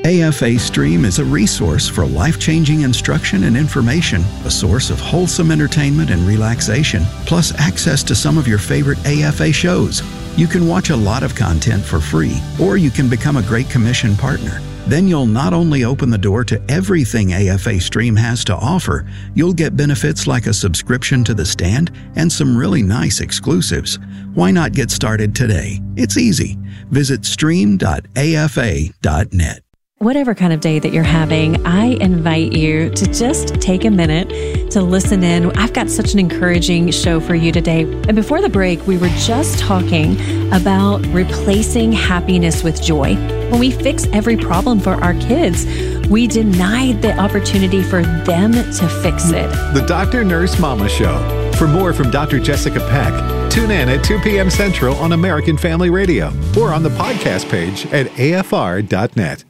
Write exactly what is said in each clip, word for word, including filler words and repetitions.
A F A Stream is a resource for life-changing instruction and information, a source of wholesome entertainment and relaxation, plus access to some of your favorite A F A shows. You can watch a lot of content for free, or you can become a Great Commission partner. Then you'll not only open the door to everything A F A Stream has to offer, you'll get benefits like a subscription to The Stand and some really nice exclusives. Why not get started today? It's easy. Visit stream dot A F A dot net. Whatever kind of day that you're having, I invite you to just take a minute to listen in. I've got such an encouraging show for you today. And before the break, we were just talking about replacing happiness with joy. When we fix every problem for our kids, we denied the opportunity for them to fix it. The Doctor Nurse Mama Show. For more from Doctor Jessica Peck, tune in at two p.m. Central on American Family Radio or on the podcast page at A F R dot net.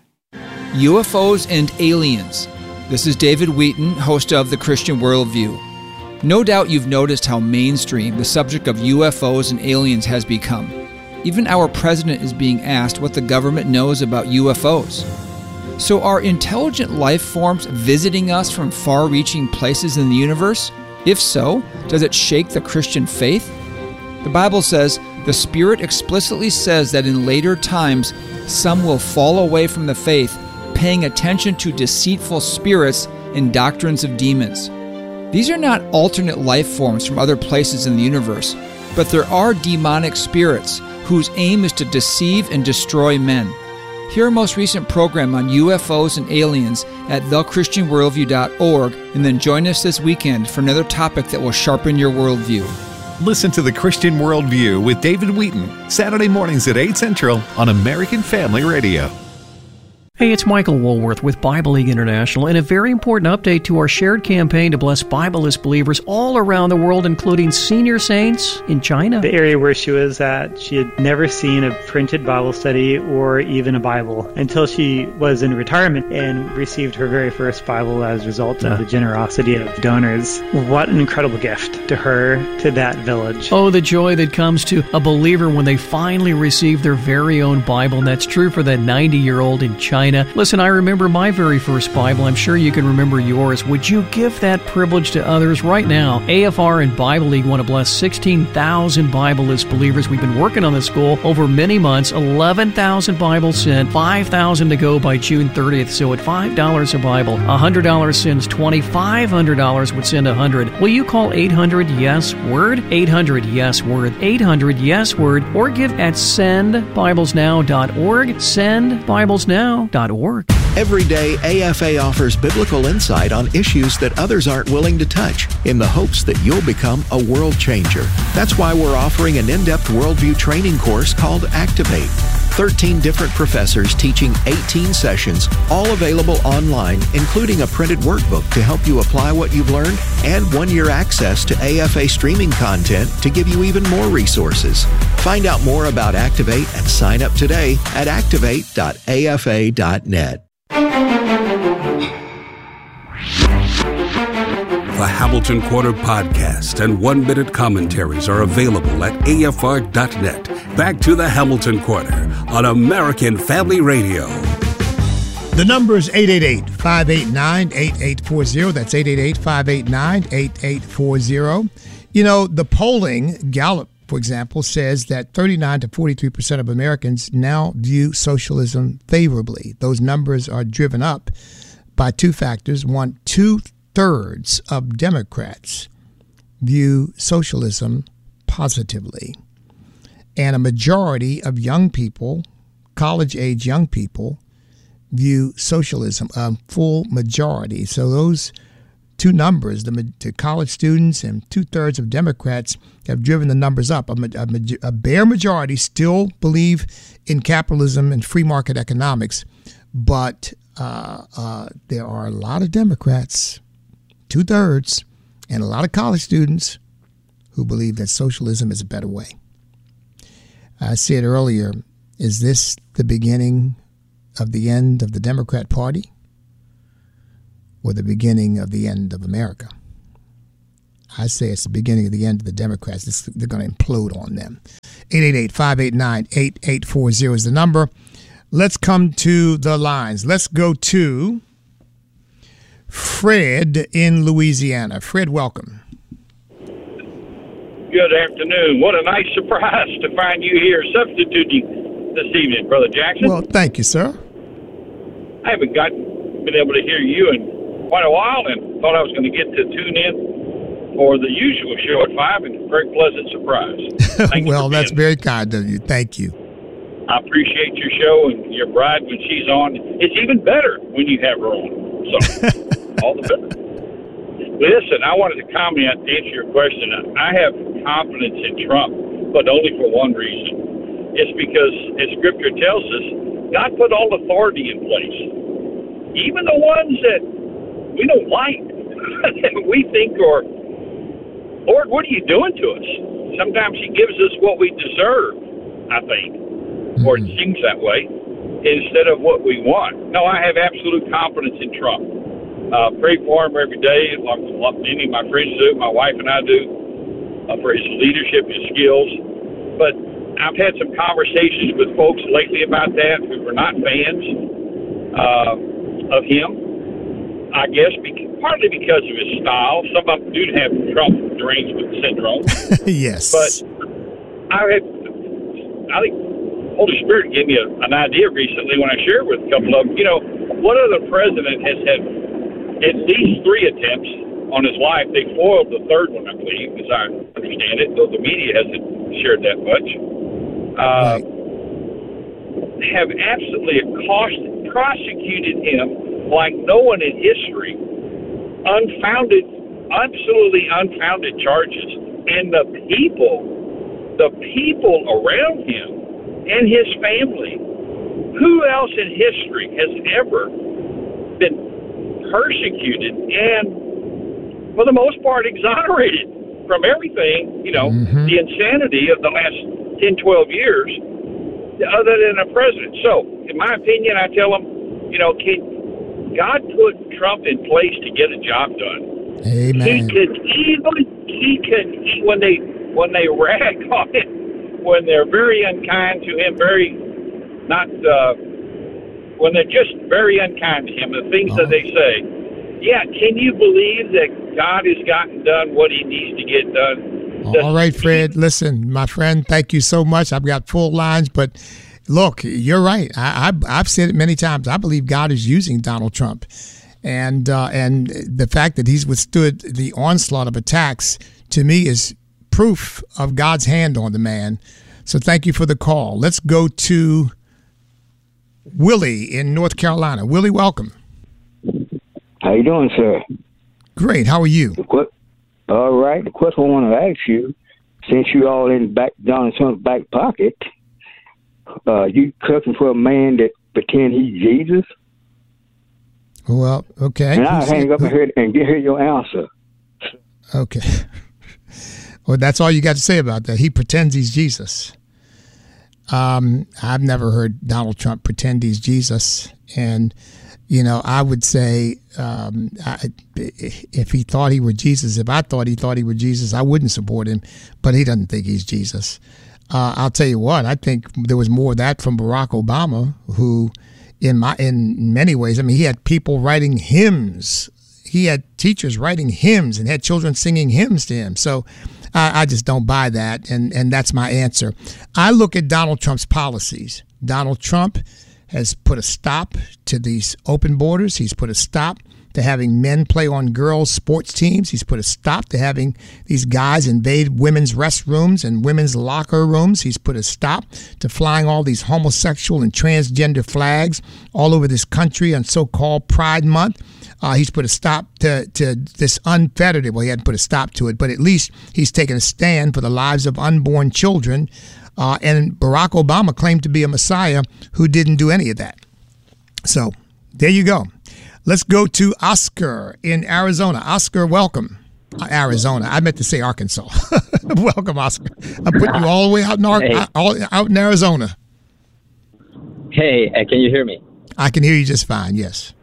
U F Os and aliens. This is David Wheaton, host of The Christian Worldview. No doubt you've noticed how mainstream the subject of U F Os and aliens has become. Even our president is being asked what the government knows about U F Os. So are intelligent life forms visiting us from far-reaching places in the universe? If so, does it shake the Christian faith? The Bible says, the Spirit explicitly says that in later times, some will fall away from the faith, paying attention to deceitful spirits and doctrines of demons. These are not alternate life forms from other places in the universe, but there are demonic spirits whose aim is to deceive and destroy men. Hear our most recent program on U F Os and aliens at the christian worldview dot org, and then join us this weekend for another topic that will sharpen your worldview. Listen to The Christian Worldview with David Wheaton, Saturday mornings at eight Central on American Family Radio. Hey, it's Michael Woolworth with Bible League International, and a very important update to our shared campaign to bless Bibleless believers all around the world, including senior saints in China. The area where she was at, she had never seen a printed Bible study or even a Bible until she was in retirement and received her very first Bible as a result of the generosity of donors. What an incredible gift to her, to that village. Oh, the joy that comes to a believer when they finally receive their very own Bible, and that's true for that ninety-year-old in China. Listen, I remember my very first Bible. I'm sure you can remember yours. Would you give that privilege to others right now? A F R and Bible League want to bless sixteen thousand Bibleless believers. We've been working on this goal over many months. eleven thousand Bibles sent, five thousand to go by June thirtieth. So at five dollars a Bible, one hundred dollars sends twenty, five hundred dollars would send one hundred. Will you call eight hundred yes word? eight hundred yes word. eight hundred yes word. Or give at send bibles now dot org. send bibles now dot org. Every day, A F A offers biblical insight on issues that others aren't willing to touch, in the hopes that you'll become a world changer. That's why we're offering an in-depth worldview training course called Activate. thirteen different professors teaching eighteen sessions, all available online, including a printed workbook to help you apply what you've learned, and one-year access to A F A streaming content to give you even more resources. Find out more about Activate and sign up today at activate dot A F A dot net. The Hamilton Quarter podcast and one-minute commentaries are available at A F R dot net. Back to the Hamilton Quarter on American Family Radio. The number is eight eight eight, five eight nine, eight eight four zero. That's eight eight eight, five eight nine, eight eight four zero. You know, the polling, Gallup, for example, says that thirty-nine to forty-three percent of Americans now view socialism favorably. Those numbers are driven up by two factors. One, two-thirds of Democrats view socialism positively. And a majority of young people, college-age young people, view socialism, a full majority. So those two numbers, the, the college students and two-thirds of Democrats, have driven the numbers up. A, a, a bare majority still believe in capitalism and free market economics, but uh, uh, there are a lot of Democrats, two-thirds, and a lot of college students who believe that socialism is a better way. I said earlier, is this the beginning of the end of the Democrat Party or the beginning of the end of America? I say it's the beginning of the end of the Democrats. It's, they're going to implode on them. eight eight eight, five eight nine, eight eight four zero is the number. Let's come to the lines. Let's go to Fred in Louisiana. Fred, welcome. Good afternoon. What a nice surprise to find you here substituting this evening, Brother Jackson. Well, thank you, sir. I haven't got been able to hear you in quite a while, and thought I was going to get to tune in for the usual show at five, and a very pleasant surprise. Well, that's very kind of you. Thank you. I appreciate your show and your bride when she's on. It's even better when you have her on. So, all the better. Listen, I wanted to comment to answer your question. I have confidence in Trump, but only for one reason. It's because, as Scripture tells us, God put all authority in place. Even the ones that we don't like, that we think are, Lord, what are you doing to us? Sometimes he gives us what we deserve, I think, mm-hmm. or it seems that way, instead of what we want. No, I have absolute confidence in Trump. Uh, pray for him every day, like many of my friends do, my wife and I do, uh, for his leadership, his skills. But I've had some conversations with folks lately about that who were not fans uh, of him. I guess because, partly because of his style. Some of them do have Trump derangement syndrome. Yes. But I had, I think Holy Spirit gave me a, an idea recently when I shared with a couple of them. You know, what other president has had at least three attempts on his life? They foiled the third one, I believe, as I understand it, though the media hasn't shared that much. Uh, right. Have absolutely accosted, prosecuted him like no one in history. Unfounded, absolutely unfounded charges. And the people, the people around him and his family, who else in history has ever been persecuted and, for the most part, exonerated from everything, you know, mm-hmm. the insanity of the last ten, twelve years, other than a president. So, in my opinion, I tell them, you know, can God put Trump in place to get a job done? Amen. He could even, he could, he, when they, when they rag on him, when they're very unkind to him, very not, uh, when they're just very unkind to him, the things oh. that they say, yeah, can you believe that God has gotten done what he needs to get done? Does All right, Fred, he, listen, my friend, thank you so much. I've got full lines, but look, you're right. I, I, I've said it many times. I believe God is using Donald Trump. And, uh, and the fact that he's withstood the onslaught of attacks, to me, is proof of God's hand on the man. So thank you for the call. Let's go to Willie in North Carolina. Willie, welcome. How you doing, sir? Great. How are you? All right. The question I want to ask you, since you all in back Donald Trump's back pocket, uh, you cooking for a man that pretend he's Jesus? Well, okay. And I'll hang up and hear, and get hear your answer. Okay. Well, that's all you got to say about that. He pretends he's Jesus. Um, I've never heard Donald Trump pretend he's Jesus. And, you know, I would say um, I, if he thought he were Jesus, if I thought he thought he were Jesus, I wouldn't support him. But he doesn't think he's Jesus. Uh, I'll tell you what, I think there was more of that from Barack Obama, who in my in many ways, I mean, he had people writing hymns. He had teachers writing hymns and had children singing hymns to him. So I, I just don't buy that, and, and that's my answer. I look at Donald Trump's policies. Donald Trump has put a stop to these open borders. He's put a stop to having men play on girls' sports teams. He's put a stop to having these guys invade women's restrooms and women's locker rooms. He's put a stop to flying all these homosexual and transgender flags all over this country on so-called Pride Month. Uh, he's put a stop to, to this unfettered, well, he hadn't put a stop to it, but at least he's taken a stand for the lives of unborn children. Uh, and Barack Obama claimed to be a messiah who didn't do any of that. So there you go. Let's go to Oscar in Arizona. Oscar, welcome. Uh, Arizona. I meant to say Arkansas. Welcome, Oscar. I'm putting you all the way out in, Ar- hey. all, out in Arizona. Hey, uh, can you hear me? I can hear you just fine, yes.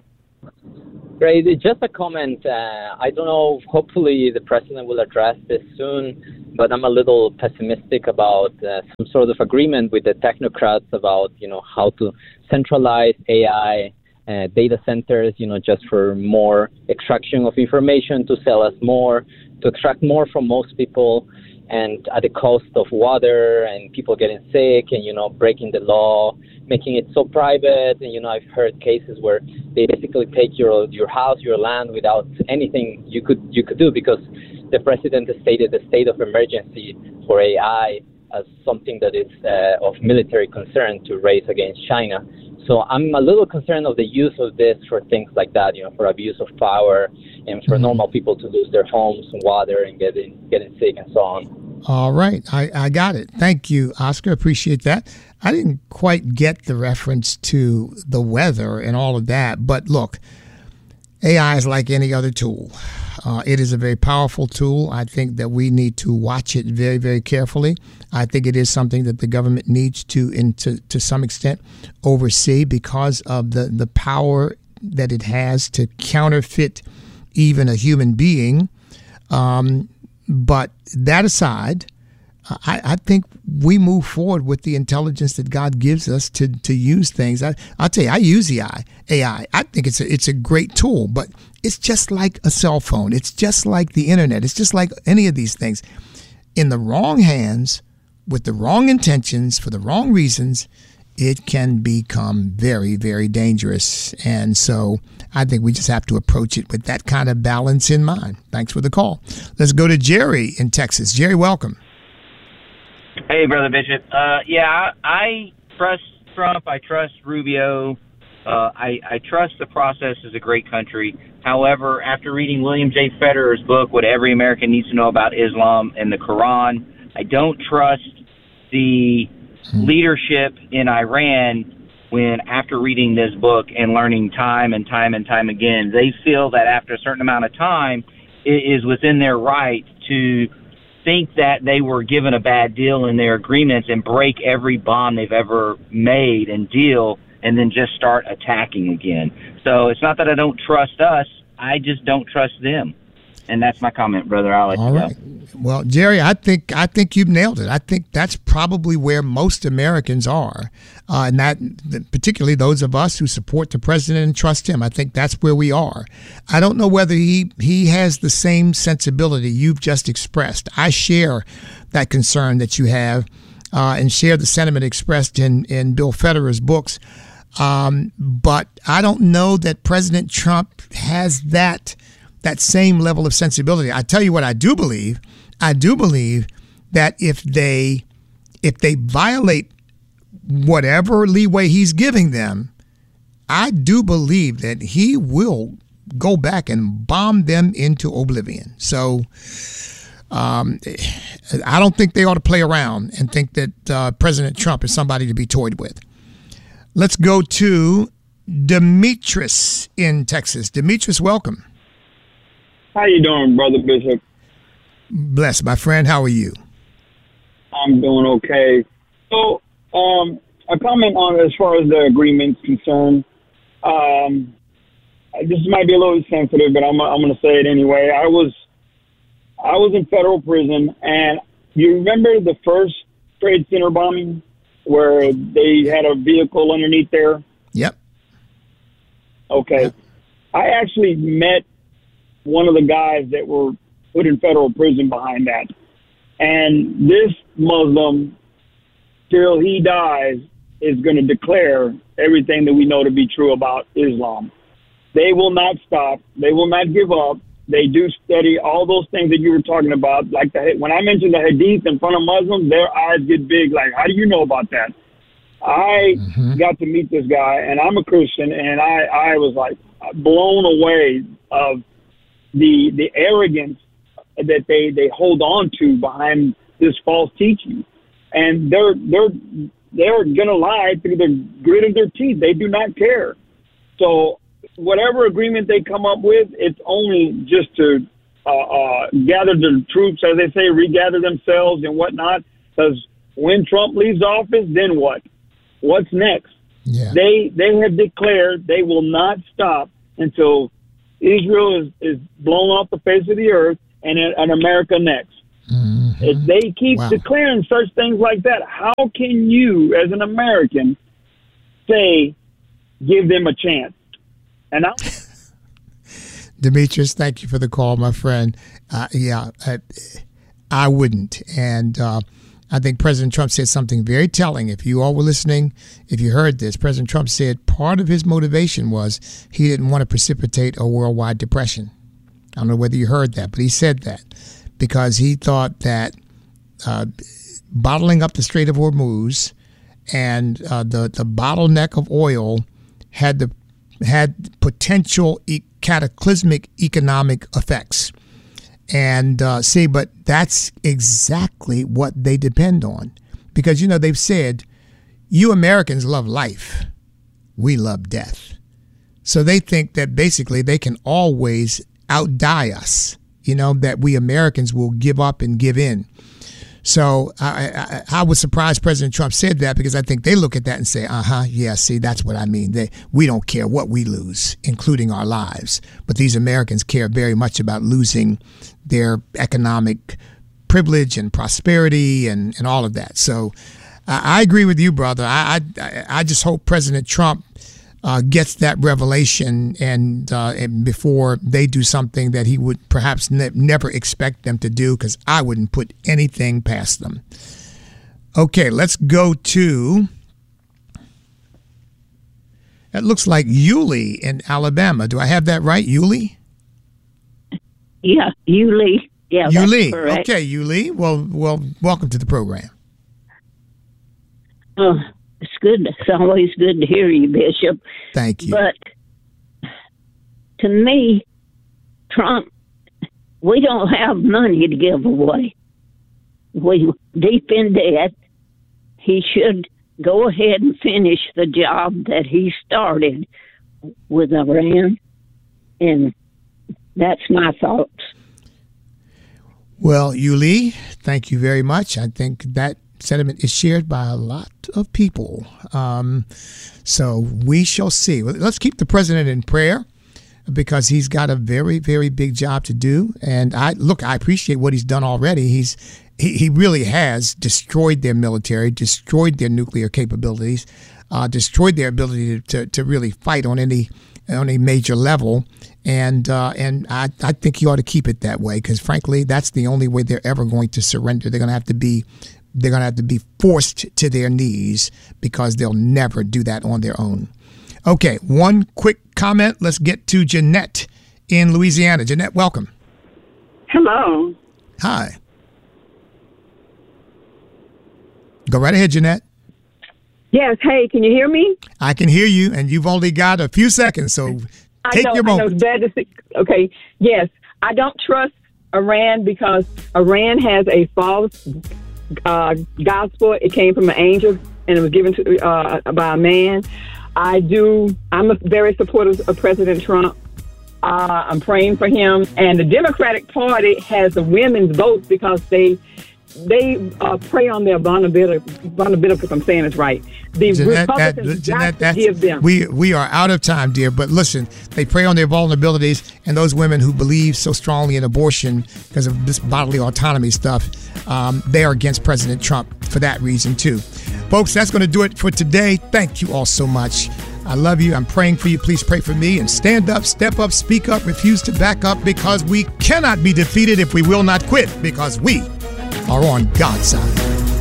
Great. Just a comment. Uh, I don't know, hopefully the president will address this soon, but I'm a little pessimistic about uh, some sort of agreement with the technocrats about, you know, how to centralize A I uh, data centers, you know, just for more extraction of information, to sell us more, to extract more from most people, and at the cost of water and people getting sick and, you know, breaking the law, making it so private. And, you know, I've heard cases where they basically take your your house, your land without anything you could you could do, because the president has stated the state of emergency for A I as something that is uh, of military concern to raise against China. So I'm a little concerned of the use of this for things like that, you know, for abuse of power and for normal people to lose their homes and water and getting getting sick and so on. All right. I, I got it. Thank you, Oscar. Appreciate that. I didn't quite get the reference to the weather and all of that. But look, A I is like any other tool. Uh, it is a very powerful tool. I think that we need to watch it very, very carefully. I think it is something that the government needs to, in, to, to some extent, oversee because of the, the power that it has to counterfeit even a human being. Um, but that aside, I, I think we move forward with the intelligence that God gives us to to use things. I, I'll tell you, I use A I. A I. I think it's a, it's a great tool, but it's just like a cell phone. It's just like the internet. It's just like any of these things. In the wrong hands, with the wrong intentions, for the wrong reasons, it can become very, very dangerous. And so I think we just have to approach it with that kind of balance in mind. Thanks for the call. Let's go to Jerry in Texas. Jerry, welcome. Hey, Brother Bishop. Uh, yeah, I, I trust Trump. I trust Rubio. Uh, I, I trust the process is a great country. However, after reading William J. Federer's book, What Every American Needs to Know About Islam and the Quran, I don't trust the leadership in Iran when, after reading this book and learning time and time and time again, they feel that after a certain amount of time, it is within their right to think that they were given a bad deal in their agreements and break every bond they've ever made and deal and then just start attacking again. So it's not that I don't trust us, I just don't trust them. And that's my comment, brother. I'll let All you right. go. Well, Jerry, I think I think you've nailed it. I think that's probably where most Americans are, uh, and that particularly those of us who support the president and trust him. I think that's where we are. I don't know whether he he has the same sensibility you've just expressed. I share that concern that you have, uh, and share the sentiment expressed in in Bill Federer's books. Um, but I don't know that President Trump has that. that same level of sensibility. I tell you what I do believe. I do believe that if they if they violate whatever leeway he's giving them, I do believe that he will go back and bomb them into oblivion. So um, I don't think they ought to play around and think that uh, President Trump is somebody to be toyed with. Let's go to Demetrius in Texas. Demetrius, welcome. How you doing, Brother Bishop? Bless, my friend. How are you? I'm doing okay. So, um, a comment on as far as the agreement's concerned. Um, this might be a little sensitive, but I'm I'm going to say it anyway. I was I was in federal prison, and you remember the first Trade Center bombing where they had a vehicle underneath there? Yep. Okay. Yep. I actually met one of the guys that were put in federal prison behind that. And this Muslim, till he dies, is going to declare everything that we know to be true about Islam. They will not stop. They will not give up. They do study all those things that you were talking about. Like the, when I mentioned the hadith in front of Muslims, their eyes get big. Like, how do you know about that? I mm-hmm. got to meet this guy, and I'm a Christian, and I, I was like blown away of the the arrogance that they, they hold on to behind this false teaching. And they're they're they're gonna lie through the grit of their teeth. They do not care. So whatever agreement they come up with, it's only just to uh, uh, gather the troops, as they say, regather themselves and whatnot. Because when Trump leaves office, then what? What's next? Yeah. They they have declared they will not stop until Israel is, is blown off the face of the earth, and, and America next. Mm-hmm. Mm-hmm. If they keep wow. declaring such things like that, how can you, as an American, say, give them a chance? And I Demetrius, thank you for the call, my friend. Uh, yeah, I, I wouldn't. And uh, I think President Trump said something very telling. If you all were listening, if you heard this, President Trump said part of his motivation was he didn't want to precipitate a worldwide depression. I don't know whether you heard that, but he said that because he thought that uh, bottling up the Strait of Hormuz and uh, the, the bottleneck of oil had the had potential e- cataclysmic economic effects. And uh, see, but that's exactly what they depend on. Because, you know, they've said, you Americans love life. We love death. So they think that basically they can always outdie us, you know, that we Americans will give up and give in. So I, I, I was surprised President Trump said that because I think they look at that and say, uh-huh, yeah, see, that's what I mean. They, we don't care what we lose, including our lives. But these Americans care very much about losing their economic privilege and prosperity and, and all of that. So I, I agree with you, brother. I, I, I just hope President Trump Uh, gets that revelation and, uh, and before they do something that he would perhaps ne- never expect them to do, because I wouldn't put anything past them. Okay, let's go to, that looks like Yulee in Alabama. Do I have that right, Yulee? Yeah, Yulee. Yeah, Yulee. That's correct. Okay, Yulee. Well, well, welcome to the program. Oh. It's good. It's always good to hear you, Bishop. Thank you. But to me, Trump, we don't have money to give away. We're deep in debt. He should go ahead and finish the job that he started with Iran. And that's my thoughts. Well, Yulee, thank you very much. I think that sentiment is shared by a lot of people. Um, so we shall see. Let's keep the president in prayer because he's got a very, very big job to do. And I look, I appreciate what he's done already. He's he, he really has destroyed their military, destroyed their nuclear capabilities, uh, destroyed their ability to, to, to really fight on any on a major level. And uh, and I, I think he ought to keep it that way because, frankly, that's the only way they're ever going to surrender. They're going to have to be They're going to have to be forced to their knees because they'll never do that on their own. Okay, one quick comment. Let's get to Jeanette in Louisiana. Jeanette, welcome. Hello. Hi. Go right ahead, Jeanette. Yes. Hey, can you hear me? I can hear you, and you've only got a few seconds, so take I know, your moment. I know it's bad to see. Okay. Yes, I don't trust Iran because Iran has a false Uh, gospel. It came from an angel and it was given to uh, by a man. I do. I'm a very supportive of President Trump. Uh, I'm praying for him. And the Democratic Party has the women's vote because they they uh, prey on their vulnerability. Vulnerability, if I'm saying it's right. The Jeanette, Republicans that, Jeanette, got to give them. We we are out of time, dear. But listen, they prey on their vulnerabilities, and those women who believe so strongly in abortion because of this bodily autonomy stuff, um, they are against President Trump for that reason too. Folks, that's going to do it for today. Thank you all so much. I love you. I'm praying for you. Please pray for me and stand up, step up, speak up, refuse to back up because we cannot be defeated if we will not quit because we are on God's side.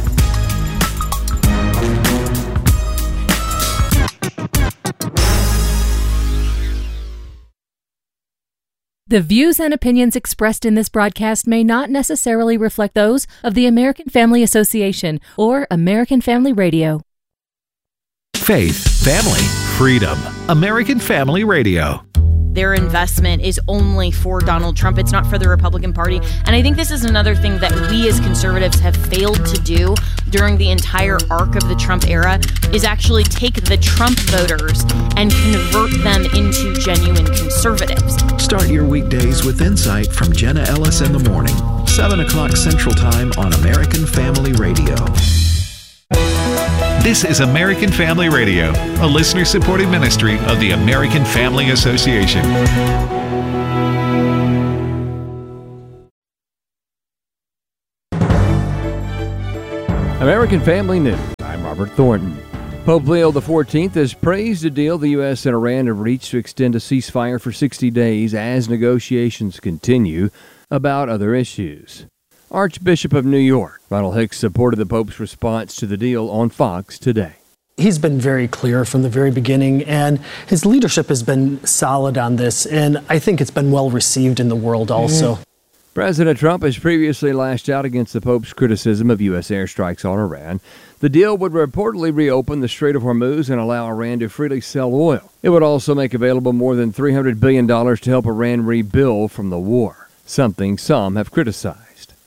The views and opinions expressed in this broadcast may not necessarily reflect those of the American Family Association or American Family Radio. Faith, family, freedom. American Family Radio. Their investment is only for Donald Trump. It's not for the Republican Party. And I think this is another thing that we as conservatives have failed to do during the entire arc of the Trump era is actually take the Trump voters and convert them into genuine conservatives. Start your weekdays with insight from Jenna Ellis in the morning, seven o'clock Central Time on American Family Radio. This is American Family Radio, a listener-supported ministry of the American Family Association. American Family News. I'm Robert Thornton. Pope Leo the fourteenth has praised a deal the U S and Iran have reached to extend a ceasefire for sixty days as negotiations continue about other issues. Archbishop of New York, Ronald Hicks, supported the Pope's response to the deal on Fox today. He's been very clear from the very beginning, and his leadership has been solid on this, and I think it's been well received in the world also. Mm-hmm. President Trump has previously lashed out against the Pope's criticism of U S airstrikes on Iran. The deal would reportedly reopen the Strait of Hormuz and allow Iran to freely sell oil. It would also make available more than three hundred billion dollars to help Iran rebuild from the war, something some have criticized.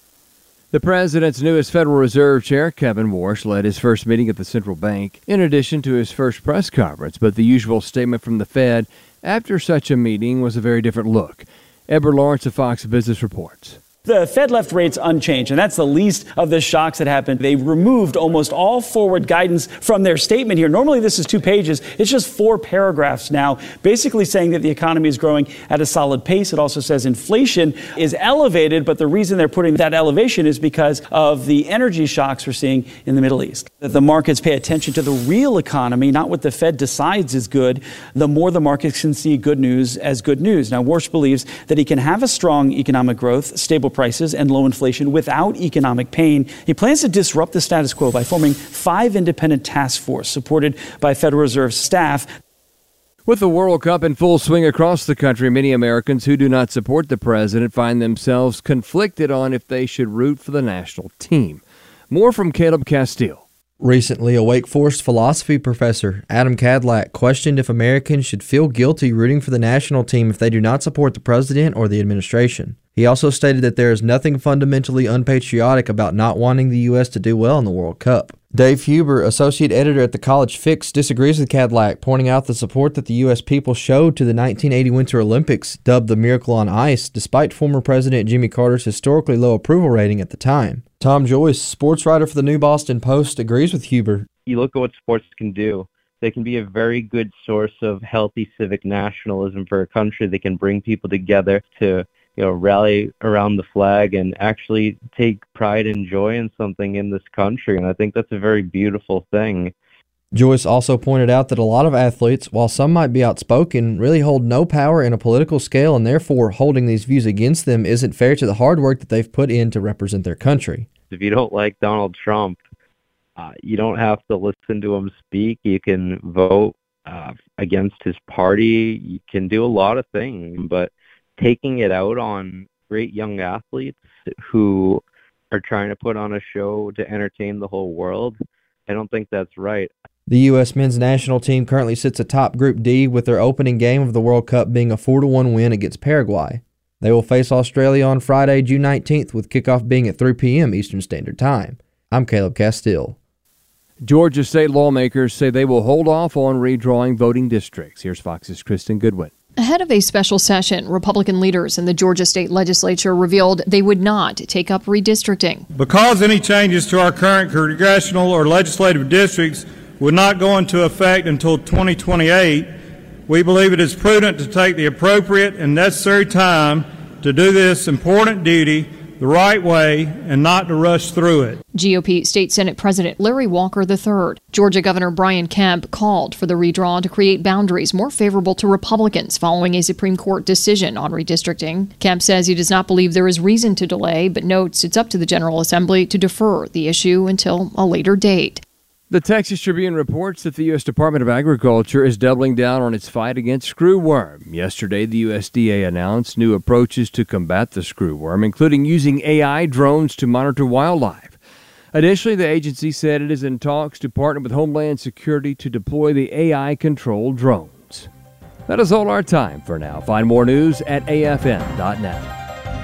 The president's newest Federal Reserve Chair, Kevin Warsh, led his first meeting at the central bank, in addition to his first press conference, but the usual statement from the Fed after such a meeting was a very different look. Edward Lawrence of Fox Business reports. The Fed left rates unchanged, and that's the least of the shocks that happened. They removed almost all forward guidance from their statement here. Normally, this is two pages. It's just four paragraphs now, basically saying that the economy is growing at a solid pace. It also says inflation is elevated, but the reason they're putting that elevation is because of the energy shocks we're seeing in the Middle East. That the markets pay attention to the real economy, not what the Fed decides is good. The more the markets can see good news as good news. Now, Warsh believes that he can have a strong economic growth, stable prices, and low inflation without economic pain. He plans to disrupt the status quo by forming five independent task forces supported by Federal Reserve staff. With the World Cup in full swing across the country, many Americans who do not support the president find themselves conflicted on if they should root for the national team. More from Caleb Castile. Recently, a Wake Forest philosophy professor, Adam Cadlack, questioned if Americans should feel guilty rooting for the national team if they do not support the president or the administration. He also stated that there is nothing fundamentally unpatriotic about not wanting the U S to do well in the World Cup. Dave Huber, associate editor at the College Fix, disagrees with Cadlack, pointing out the support that the U S people showed to the nineteen eighty Winter Olympics, dubbed the Miracle on Ice, despite former President Jimmy Carter's historically low approval rating at the time. Tom Joyce, sports writer for the New Boston Post, agrees with Huber. You look at what sports can do. They can be a very good source of healthy civic nationalism for a country. They can bring people together to, you know, rally around the flag and actually take pride and joy in something in this country. And I think that's a very beautiful thing. Joyce also pointed out that a lot of athletes, while some might be outspoken, really hold no power in a political scale, and therefore holding these views against them isn't fair to the hard work that they've put in to represent their country. If you don't like Donald Trump, uh, you don't have to listen to him speak. You can vote uh, against his party. You can do a lot of things, but taking it out on great young athletes who are trying to put on a show to entertain the whole world, I don't think that's right. The U S men's national team currently sits atop Group D, with their opening game of the World Cup being a four to one win against Paraguay. They will face Australia on Friday, June nineteenth, with kickoff being at three p.m. Eastern Standard Time. I'm Caleb Castile. Georgia state lawmakers say they will hold off on redrawing voting districts. Here's Fox's Kristen Goodwin. Ahead of a special session, Republican leaders in the Georgia state legislature revealed they would not take up redistricting. Because any changes to our current congressional or legislative districts would not go into effect until twenty twenty-eight, we believe it is prudent to take the appropriate and necessary time to do this important duty the right way and not to rush through it. G O P State Senate President Larry Walker the third. Georgia Governor Brian Kemp called for the redraw to create boundaries more favorable to Republicans following a Supreme Court decision on redistricting. Kemp says he does not believe there is reason to delay, but notes it's up to the General Assembly to defer the issue until a later date. The Texas Tribune reports that the U S Department of Agriculture is doubling down on its fight against screwworm. Yesterday, the U S D A announced new approaches to combat the screwworm, including using A I drones to monitor wildlife. Additionally, the agency said it is in talks to partner with Homeland Security to deploy the A I-controlled drones. That is all our time for now. Find more news at A F M dot net.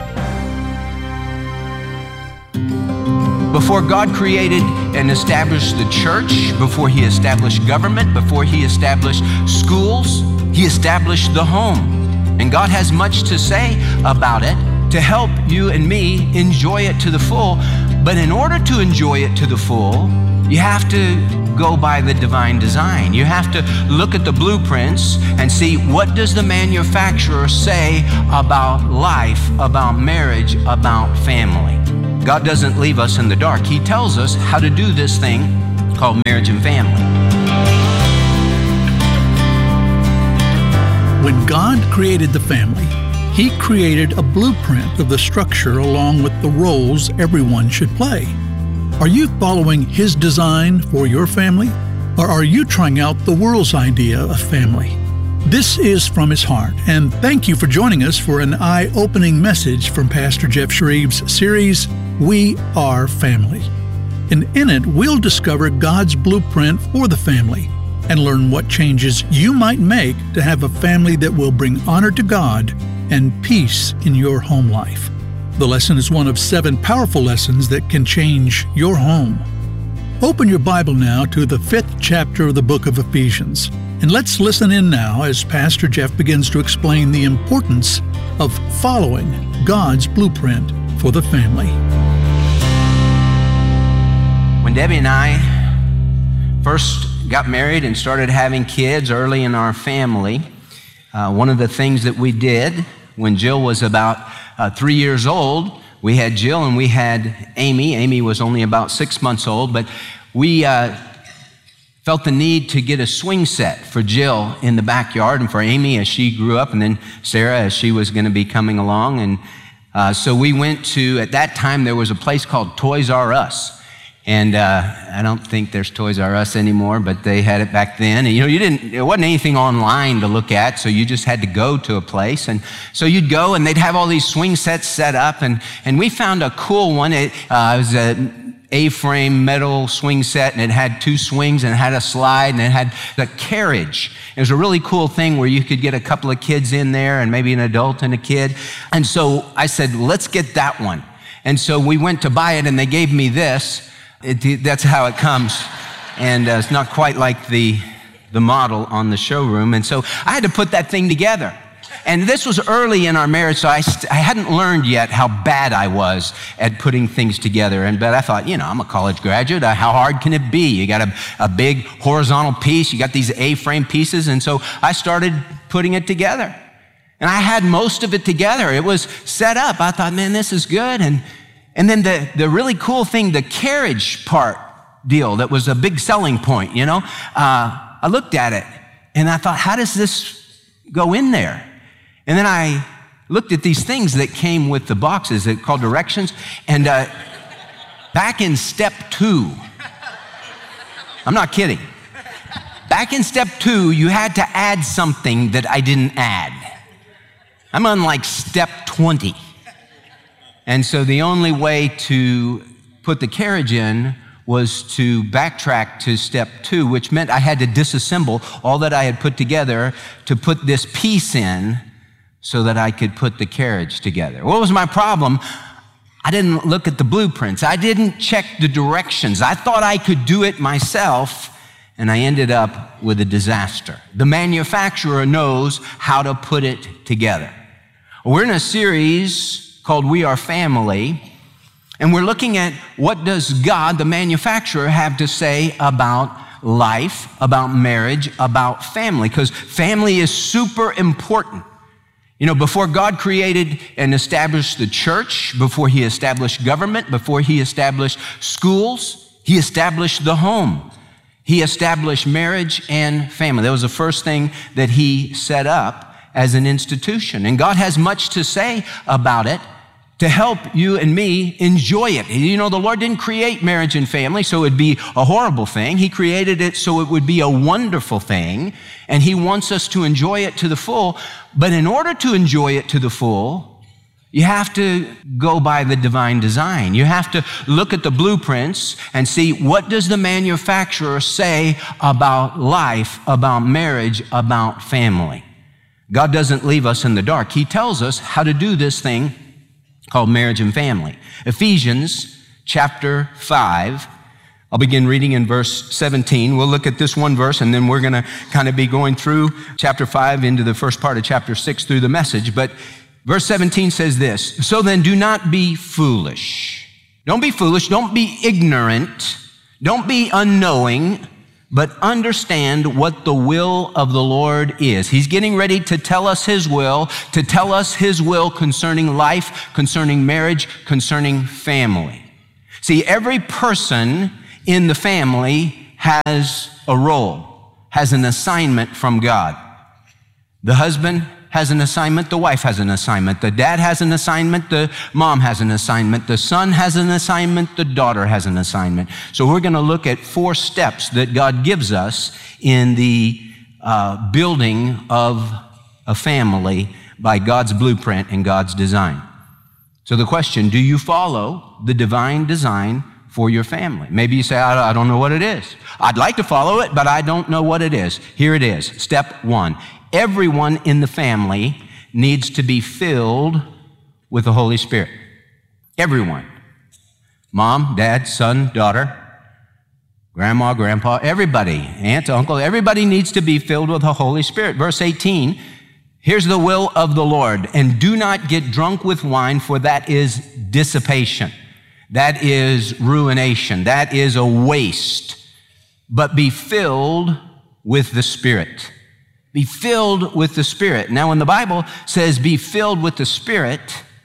Before God created and established the church, before he established government, before he established schools, he established the home. And God has much to say about it to help you and me enjoy it to the full. But in order to enjoy it to the full, you have to go by the divine design. You have to look at the blueprints and see, what does the manufacturer say about life, about marriage, about family. God doesn't leave us in the dark. He tells us how to do this thing called marriage and family. When God created the family, He created a blueprint of the structure along with the roles everyone should play. Are you following His design for your family, or are you trying out the world's idea of family? This is From His Heart, and thank you for joining us for an eye-opening message from Pastor Jeff Shreve's series, We Are Family. And in it, we'll discover God's blueprint for the family and learn what changes you might make to have a family that will bring honor to God and peace in your home life. The lesson is one of seven powerful lessons that can change your home. Open your Bible now to the fifth chapter of the book of Ephesians, and let's listen in now as Pastor Jeff begins to explain the importance of following God's blueprint for the family. When Debbie and I first got married and started having kids early in our family, uh, one of the things that we did when Jill was about uh, three years old, we had Jill and we had Amy. Amy was only about six months old, but we uh, felt the need to get a swing set for Jill in the backyard and for Amy as she grew up, and then Sarah as she was going to be coming along. And uh, so we went to, at that time, there was a place called Toys R Us. And uh, I don't think there's Toys R Us anymore, but they had it back then. And, you know, you didn't, there wasn't anything online to look at, so you just had to go to a place. And so you'd go, and they'd have all these swing sets set up. And, and we found a cool one. It, uh, it was an A-frame metal swing set, and it had two swings, and it had a slide, and it had the carriage. It was a really cool thing where you could get a couple of kids in there, and maybe an adult and a kid. And so I said, let's get that one. And so we went to buy it, and they gave me this. It, that's how it comes, and uh, it's not quite like the the model on the showroom. And so I had to put that thing together. And this was early in our marriage, so I, st- I hadn't learned yet how bad I was at putting things together. And but I thought, you know, I'm a college graduate. Uh, how hard can it be? You got a, a big horizontal piece. You got these A-frame pieces. And so I started putting it together. And I had most of it together. It was set up. I thought, man, this is good. And And then the, the really cool thing, the carriage part deal, that was a big selling point, you know. Uh, I looked at it, and I thought, how does this go in there? And then I looked at these things that came with the boxes that called directions, and uh, back in step two, I'm not kidding, back in step two, you had to add something that I didn't add. I'm on like step twenty. And so the only way to put the carriage in was to backtrack to step two, which meant I had to disassemble all that I had put together to put this piece in so that I could put the carriage together. What was my problem? I didn't look at the blueprints. I didn't check the directions. I thought I could do it myself, and I ended up with a disaster. The manufacturer knows how to put it together. We're in a series called We Are Family, and we're looking at what does God, the manufacturer, have to say about life, about marriage, about family, because family is super important. You know, before God created and established the church, before He established government, before He established schools, He established the home. He established marriage and family. That was the first thing that He set up as an institution, and God has much to say about it, to help you and me enjoy it. You know, the Lord didn't create marriage and family so it would be a horrible thing. He created it so it would be a wonderful thing, and He wants us to enjoy it to the full. But in order to enjoy it to the full, you have to go by the divine design. You have to look at the blueprints and see, what does the manufacturer say about life, about marriage, about family? God doesn't leave us in the dark. He tells us how to do this thing called marriage and family. Ephesians chapter five, I'll begin reading in verse seventeen. We'll look at this one verse, and then we're going to kind of be going through chapter five into the first part of chapter six through the Message. But verse seventeen says this: so then do not be foolish. Don't be foolish. Don't be ignorant. Don't be unknowing. but understand what the will of the Lord is. He's getting ready to tell us his will, to tell us his will concerning life, concerning marriage, concerning family. See, every person in the family has a role, has an assignment from God. The husband has an assignment, the wife has an assignment, the dad has an assignment, the mom has an assignment, the son has an assignment, the daughter has an assignment. So we're going to look at four steps that God gives us in the uh, building of a family by God's blueprint and God's design. So the question, do you follow the divine design for your family? Maybe you say, I, I don't know what it is. I'd like to follow it, but I don't know what it is. Here it is. Step one. Everyone in the family needs to be filled with the Holy Spirit. Everyone. Mom, dad, son, daughter, grandma, grandpa, everybody, aunt, uncle, everybody needs to be filled with the Holy Spirit. Verse eighteen, here's the will of the Lord. And do not get drunk with wine, for that is dissipation. That is ruination. That is a waste. But be filled with the Spirit. Be filled with the Spirit. Now, when the Bible says be filled with the Spirit,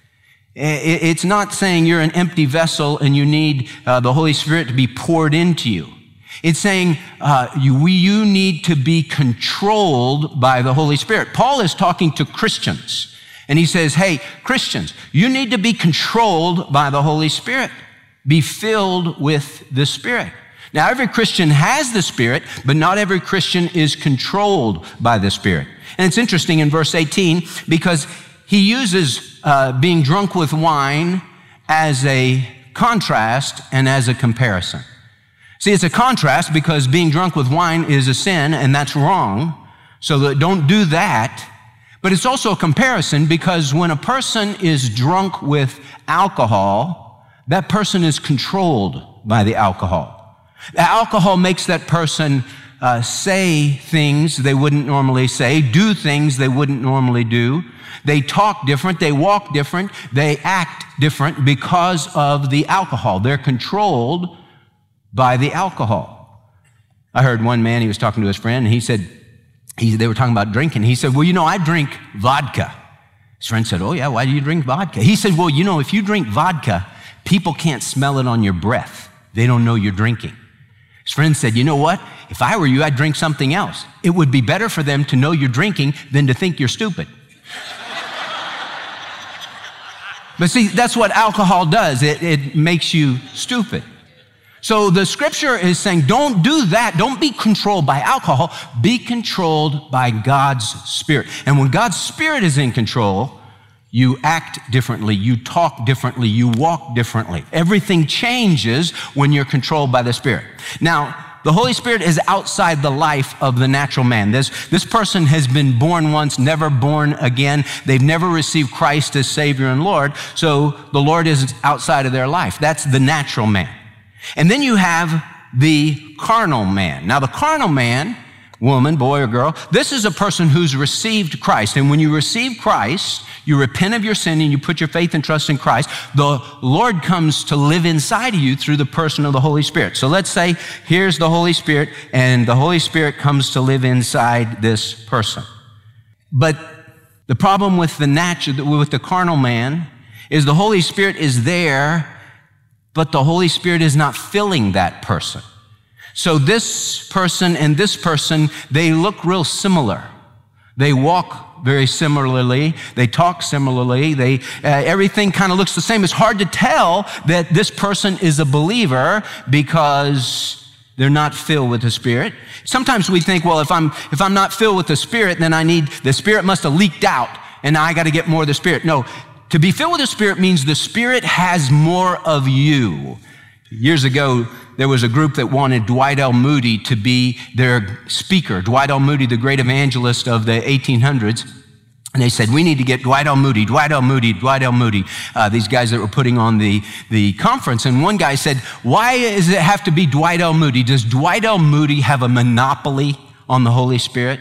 it's not saying you're an empty vessel and you need uh, the Holy Spirit to be poured into you. It's saying uh, you, we, you need to be controlled by the Holy Spirit. Paul is talking to Christians, and he says, hey, Christians, you need to be controlled by the Holy Spirit. Be filled with the Spirit. Now, every Christian has the Spirit, but not every Christian is controlled by the Spirit. And it's interesting in verse eighteen because he uses uh, being drunk with wine as a contrast and as a comparison. See, it's a contrast because being drunk with wine is a sin, and that's wrong, so that don't do that. But it's also a comparison because when a person is drunk with alcohol, that person is controlled by the alcohol. The alcohol makes that person uh, say things they wouldn't normally say, do things they wouldn't normally do. They talk different, they walk different, they act different because of the alcohol. They're controlled by the alcohol. I heard one man, he was talking to his friend, and he said, he, they were talking about drinking. He said, well, you know, I drink vodka. His friend said, oh yeah, why do you drink vodka? He said, well, you know, if you drink vodka, people can't smell it on your breath. They don't know you're drinking. His friend said, you know what? If I were you, I'd drink something else. It would be better for them to know you're drinking than to think you're stupid. But see, that's what alcohol does. It, it makes you stupid. So the scripture is saying, don't do that. Don't be controlled by alcohol. Be controlled by God's Spirit. And when God's Spirit is in control, you act differently, you talk differently, you walk differently. Everything changes when you're controlled by the Spirit. Now, the Holy Spirit is outside the life of the natural man. This, this person has been born once, never born again. They've never received Christ as Savior and Lord, so the Lord is outside of their life. That's the natural man. And then you have the carnal man. Now, the carnal man, woman, boy, or girl, this is a person who's received Christ. And when you receive Christ, you repent of your sin and you put your faith and trust in Christ, the Lord comes to live inside of you through the person of the Holy Spirit. So let's say here's the Holy Spirit, and the Holy Spirit comes to live inside this person. But the problem with the natural, with the carnal man, is the Holy Spirit is there, but the Holy Spirit is not filling that person. So this person and this person, they look real similar. They walk very similarly. They talk similarly. They, uh, everything kind of looks the same. It's hard to tell that this person is a believer because they're not filled with the Spirit. Sometimes we think, well, if I'm, if I'm not filled with the Spirit, then I need, the Spirit must have leaked out and now I got to get more of the Spirit. No, to be filled with the Spirit means the Spirit has more of you. Years ago, there was a group that wanted Dwight L. Moody to be their speaker. Dwight L. Moody, the great evangelist of the eighteen hundreds. And they said, we need to get Dwight L. Moody, Dwight L. Moody, Dwight L. Moody, uh, these guys that were putting on the, the conference. And one guy said, why does it have to be Dwight L. Moody? Does Dwight L. Moody have a monopoly on the Holy Spirit?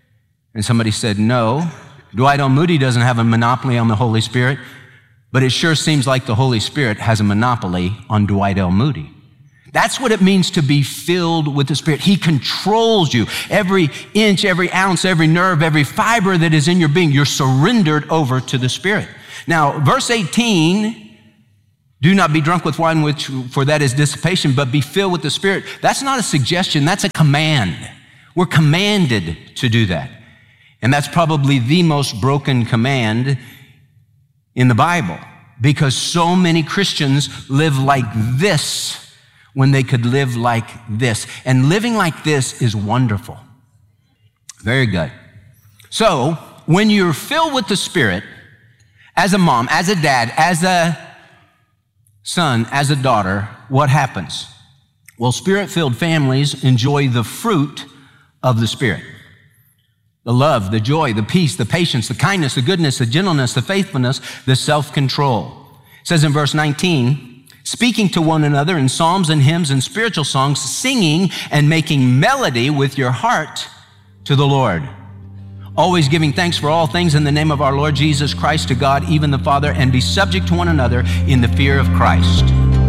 And somebody said, no, Dwight L. Moody doesn't have a monopoly on the Holy Spirit, but it sure seems like the Holy Spirit has a monopoly on Dwight L. Moody. That's what it means to be filled with the Spirit. He controls you. Every inch, every ounce, every nerve, every fiber that is in your being, you're surrendered over to the Spirit. Now, verse eighteen, do not be drunk with wine, which for that is dissipation, but be filled with the Spirit. That's not a suggestion, that's a command. We're commanded to do that. And that's probably the most broken command in the Bible, because so many Christians live like this when they could live like this. And living like this is wonderful. Very good. So, when you're filled with the Spirit, as a mom, as a dad, as a son, as a daughter, what happens? Well, Spirit-filled families enjoy the fruit of the Spirit. The love, the joy, the peace, the patience, the kindness, the goodness, the gentleness, the faithfulness, the self-control. It says in verse nineteen, speaking to one another in psalms and hymns and spiritual songs, singing and making melody with your heart to the Lord. Always giving thanks for all things in the name of our Lord Jesus Christ to God, even the Father, and be subject to one another in the fear of Christ.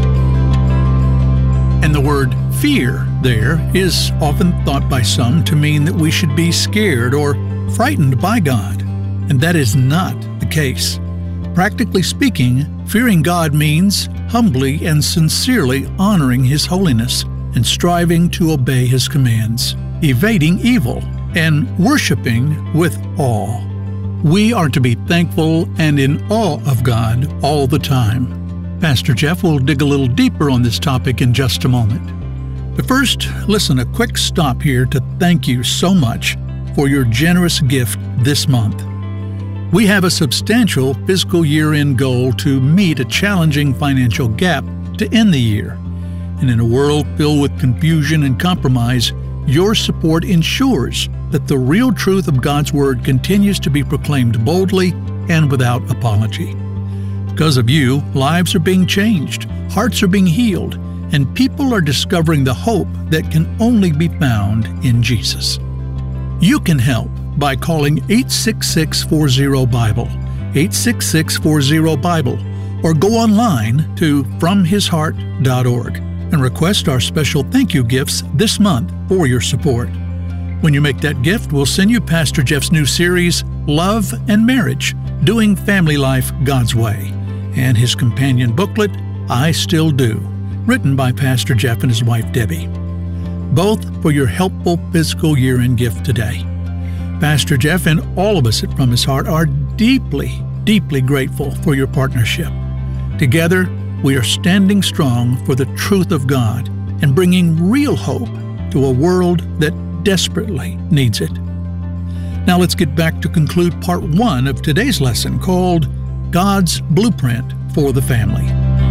And the word fear there is often thought by some to mean that we should be scared or frightened by God. And that is not the case. Practically speaking, fearing God means humbly and sincerely honoring His holiness and striving to obey His commands, evading evil, and worshiping with awe. We are to be thankful and in awe of God all the time. Pastor Jeff will dig a little deeper on this topic in just a moment. But first, listen, a quick stop here to thank you so much for your generous gift this month. We have a substantial fiscal year-end goal to meet a challenging financial gap to end the year. And in a world filled with confusion and compromise, your support ensures that the real truth of God's Word continues to be proclaimed boldly and without apology. Because of you, lives are being changed, hearts are being healed, and people are discovering the hope that can only be found in Jesus. You can help by calling eight six six, four zero, Bible, eight six six, four zero, Bible, or go online to from his heart dot org and request our special thank you gifts this month for your support. When you make that gift, we'll send you Pastor Jeff's new series, Love and Marriage, Doing Family Life God's Way, and his companion booklet, I Still Do, written by Pastor Jeff and his wife Debbie. Both for your helpful fiscal year-end gift today. Pastor Jeff and all of us at From His Heart are deeply, deeply grateful for your partnership. Together, we are standing strong for the truth of God and bringing real hope to a world that desperately needs it. Now let's get back to conclude part one of today's lesson called God's Blueprint for the Family.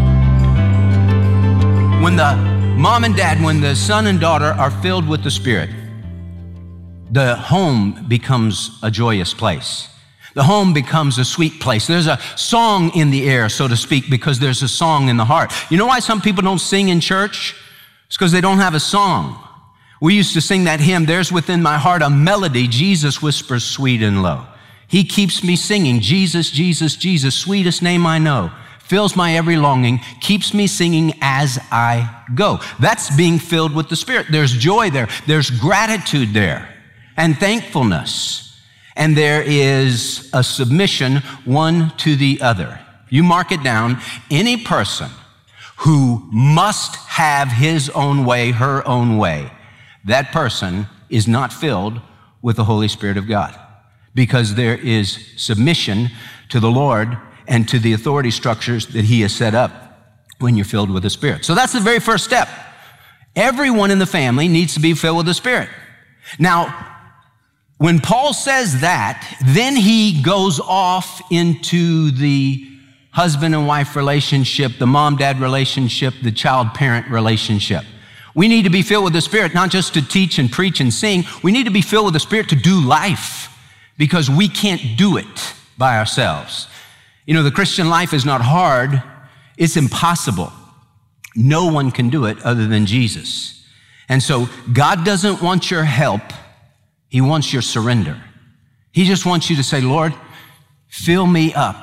When the mom and dad, when the son and daughter are filled with the Spirit, the home becomes a joyous place. The home becomes a sweet place. There's a song in the air, so to speak, because there's a song in the heart. You know why some people don't sing in church? It's because they don't have a song. We used to sing that hymn, there's within my heart a melody, Jesus whispers sweet and low. He keeps me singing, Jesus, Jesus, Jesus, sweetest name I know. Fills my every longing, keeps me singing as I go. That's being filled with the Spirit. There's joy there. There's gratitude there and thankfulness. And there is a submission one to the other. You mark it down, any person who must have his own way, her own way, that person is not filled with the Holy Spirit of God, because there is submission to the Lord and to the authority structures that He has set up when you're filled with the Spirit. So that's the very first step. Everyone in the family needs to be filled with the Spirit. Now, when Paul says that, then he goes off into the husband and wife relationship, the mom-dad relationship, the child-parent relationship. We need to be filled with the Spirit, not just to teach and preach and sing. We need to be filled with the Spirit to do life, because we can't do it by ourselves. You know, the Christian life is not hard. It's impossible. No one can do it other than Jesus. And so God doesn't want your help. He wants your surrender. He just wants you to say, Lord, fill me up.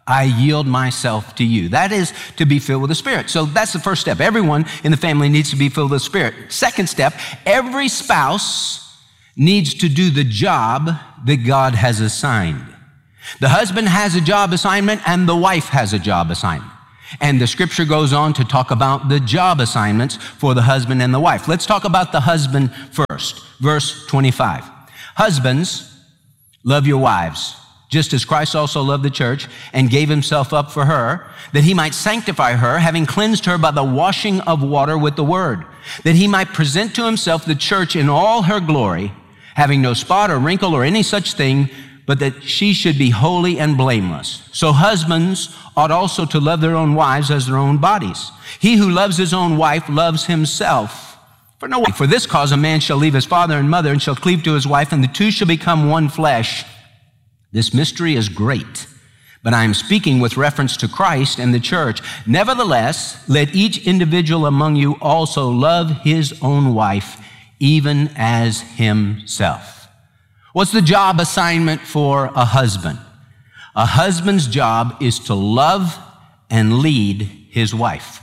I yield myself to you. That is to be filled with the Spirit. So that's the first step. Everyone in the family needs to be filled with the Spirit. Second step, every spouse needs to do the job that God has assigned. The husband has a job assignment and the wife has a job assignment. And the scripture goes on to talk about the job assignments for the husband and the wife. Let's talk about the husband first. Verse twenty-five. Husbands, love your wives, just as Christ also loved the church and gave himself up for her, that he might sanctify her, having cleansed her by the washing of water with the word, that he might present to himself the church in all her glory, having no spot or wrinkle or any such thing, but that she should be holy and blameless. So husbands ought also to love their own wives as their own bodies. He who loves his own wife loves himself. For no one, for this cause a man shall leave his father and mother and shall cleave to his wife, and the two shall become one flesh. This mystery is great, but I am speaking with reference to Christ and the church. Nevertheless, let each individual among you also love his own wife, even as himself. What's the job assignment for a husband? A husband's job is to love and lead his wife.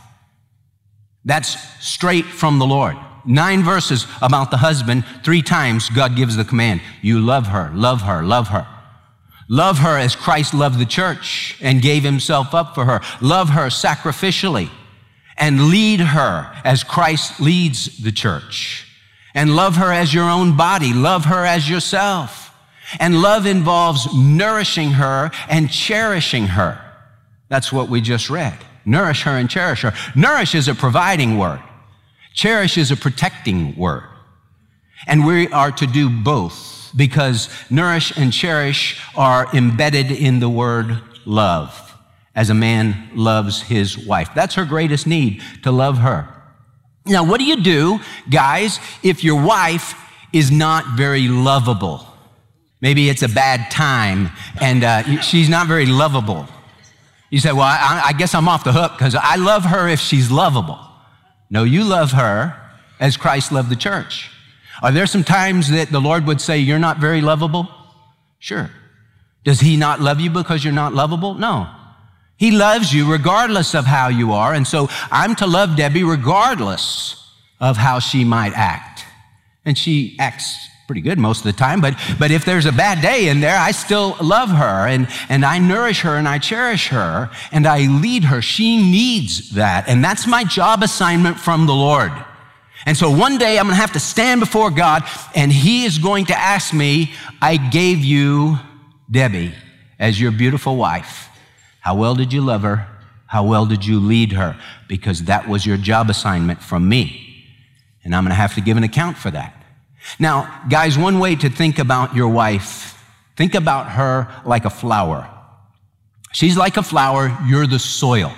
That's straight from the Lord. Nine verses about the husband. Three times God gives the command. You love her, love her, love her. Love her as Christ loved the church and gave himself up for her. Love her sacrificially and lead her as Christ leads the church. And love her as your own body. Love her as yourself. And love involves nourishing her and cherishing her. That's what we just read. Nourish her and cherish her. Nourish is a providing word. Cherish is a protecting word. And we are to do both, because nourish and cherish are embedded in the word love, as a man loves his wife. That's her greatest need, to love her. Now, what do you do, guys, if your wife is not very lovable? Maybe it's a bad time and uh, she's not very lovable. You say, well, I, I guess I'm off the hook because I love her if she's lovable. No, you love her as Christ loved the church. Are there some times that the Lord would say, you're not very lovable? Sure. Does he not love you because you're not lovable? No. He loves you regardless of how you are. And so I'm to love Debbie regardless of how she might act. And she acts pretty good most of the time, but, but if there's a bad day in there, I still love her, and, and I nourish her, and I cherish her, and I lead her. She needs that, and that's my job assignment from the Lord. And so one day I'm going to have to stand before God, and he is going to ask me, I gave you Debbie as your beautiful wife. How well did you love her? How well did you lead her? Because that was your job assignment from me. And I'm going to have to give an account for that. Now, guys, one way to think about your wife, think about her like a flower. She's like a flower, you're the soil.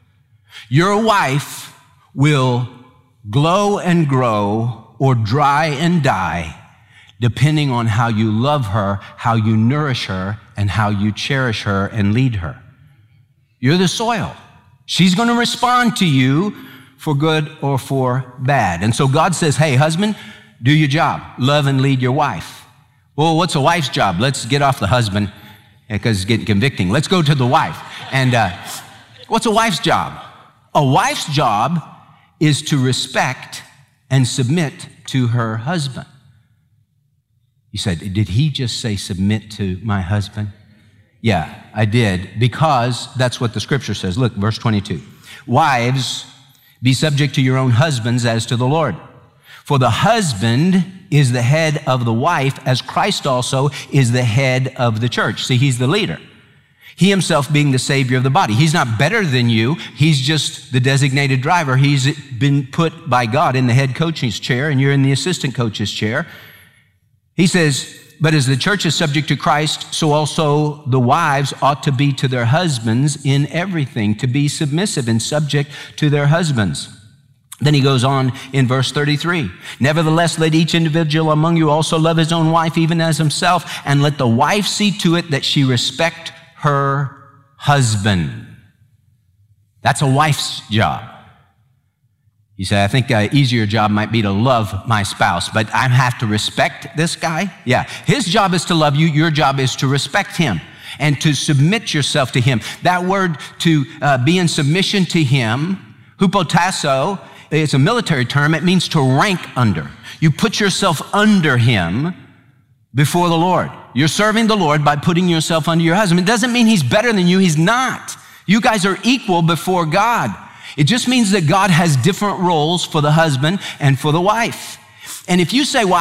Your wife will glow and grow or dry and die depending on how you love her, how you nourish her, and how you cherish her and lead her. You're the soil. She's going to respond to you for good or for bad. And so God says, hey, husband, do your job. Love and lead your wife. Well, what's a wife's job? Let's get off the husband because it's getting convicting. Let's go to the wife. And uh, what's a wife's job? A wife's job is to respect and submit to her husband. You said, did he just say submit to my husband? Yeah, I did, because that's what the scripture says. Look, verse twenty-two. Wives, be subject to your own husbands as to the Lord. For the husband is the head of the wife, as Christ also is the head of the church. See, he's the leader. He himself being the Savior of the body. He's not better than you. He's just the designated driver. He's been put by God in the head coach's chair, and you're in the assistant coach's chair. He says, but as the church is subject to Christ, so also the wives ought to be to their husbands in everything, to be submissive and subject to their husbands. Then he goes on in verse thirty-three. Nevertheless, let each individual among you also love his own wife, even as himself, and let the wife see to it that she respect her husband. That's a wife's job. You say, I think an easier job might be to love my spouse, but I have to respect this guy? Yeah, his job is to love you. Your job is to respect him. and to submit yourself to him. That word to uh, be in submission to him, hupotasso, it's a military term. It means to rank under. You put yourself under him before the Lord. You're serving the Lord by putting yourself under your husband. It doesn't mean he's better than you. He's not. You guys are equal before God. It just means that God has different roles for the husband and for the wife. And if you say, well,